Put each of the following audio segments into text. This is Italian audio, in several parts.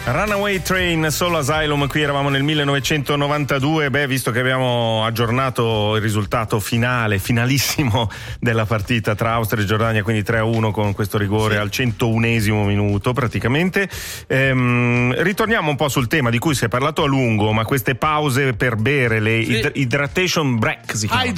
Runaway Train, Soul Asylum, qui eravamo nel 1992, visto che abbiamo aggiornato il risultato finalissimo della partita tra Austria e Giordania, quindi 3-1 con questo rigore al 101esimo minuto praticamente. Ritorniamo un po' sul tema di cui si è parlato a lungo, ma queste pause per bere, le hydration break si chiama.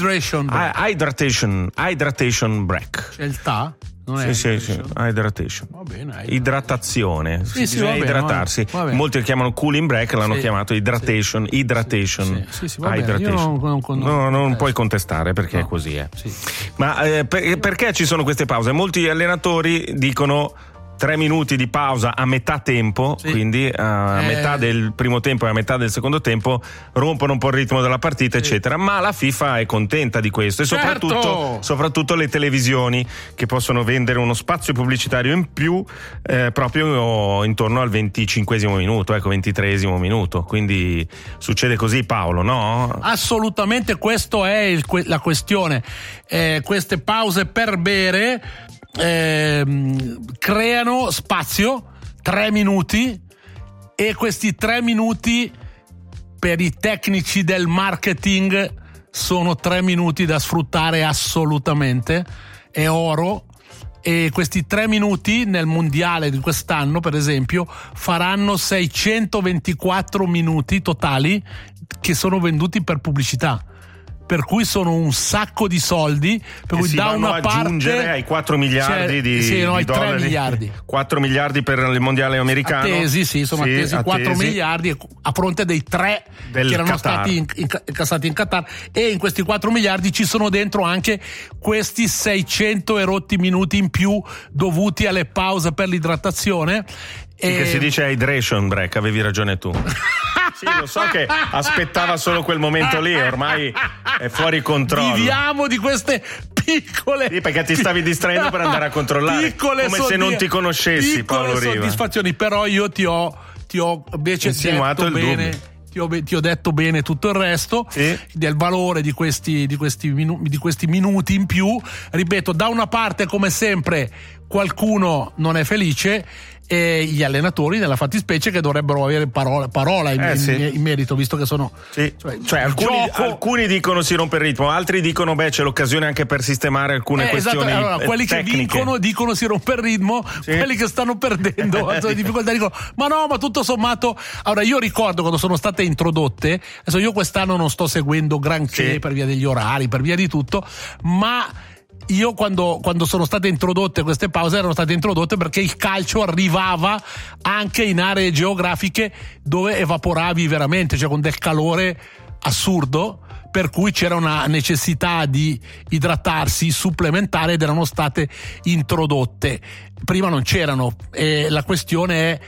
Hydration break. C'è il TA? Non è hydration. Va bene, idratazione. Bisogna idratarsi. Va bene. Molti lo chiamano cooling break, l'hanno chiamato hydration. Sì, va bene. Io non puoi contestare perché è così. Ma perché ci sono queste pause? Molti allenatori dicono 3 minuti di pausa a metà tempo, quindi a metà del primo tempo e a metà del secondo tempo rompono un po' il ritmo della partita, eccetera. Ma la FIFA è contenta di questo e soprattutto le televisioni, che possono vendere uno spazio pubblicitario in più proprio intorno al 25esimo minuto, 23esimo minuto. Quindi succede così, Paolo, no? Assolutamente, questo è la questione. Queste pause per bere creano spazio, 3 minuti, e questi 3 minuti per i tecnici del marketing sono 3 minuti da sfruttare assolutamente, è oro. E questi 3 minuti nel mondiale di quest'anno, per esempio, faranno 624 minuti totali che sono venduti per pubblicità. Per cui sono un sacco di soldi, per cui da una parte aggiungere ai 4 miliardi di ai dollari. 3 miliardi. 4 miliardi per il mondiale americano. Sono attesi 4 miliardi a fronte dei 3 che erano stati incassati in Qatar, e in questi 4 miliardi ci sono dentro anche questi 600 e rotti minuti in più dovuti alle pause per l'idratazione. Che si dice hydration break, avevi ragione tu. Sì, lo so che aspettava solo quel momento lì, ormai è fuori controllo. Viviamo di queste piccole... Sì, perché ti stavi distraendo per andare a controllare, come se non ti conoscessi, Paolo Riva. Soddisfazioni, però io ti ho invece insinuato detto il bene... Ti ho detto bene tutto il resto del valore di questi minuti in più. Ripeto, da una parte, come sempre, qualcuno non è felice, e gli allenatori nella fattispecie, che dovrebbero avere parola in merito, visto che sono alcuni dicono si rompe il ritmo, altri dicono c'è l'occasione anche per sistemare alcune questioni. Allora, quelli tecniche. Che vincono dicono si rompe il ritmo, quelli che stanno perdendo difficoltà dicono ma tutto sommato. Allora, io ricordo quando sono state introdotte, adesso io quest'anno non sto seguendo granché per via degli orari, per via di tutto, ma io quando sono state introdotte queste pause, erano state introdotte perché il calcio arrivava anche in aree geografiche dove evaporavi veramente, cioè con del calore assurdo, per cui c'era una necessità di idratarsi supplementare ed erano state introdotte. Prima non c'erano, e la questione è: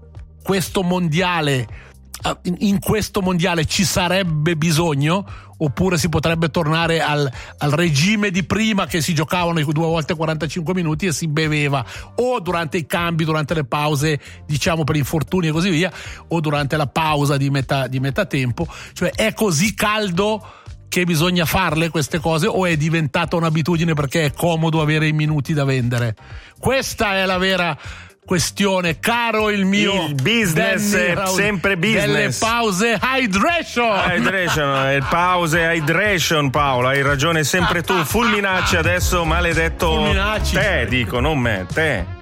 in questo mondiale ci sarebbe bisogno, oppure si potrebbe tornare al regime di prima, che si giocavano 2 volte 45 minuti e si beveva o durante i cambi, durante le pause, diciamo per infortuni e così via, o durante la pausa di metà tempo. Cioè, è così caldo che bisogna farle queste cose, o è diventata un'abitudine perché è comodo avere i minuti da vendere? Questa è la vera questione, caro il mio business è sempre business. Delle pause hydration, pause hydration, Paolo, hai ragione sempre tu. Fulminacci adesso, maledetto. Fulminacci. Te dico, non me, te.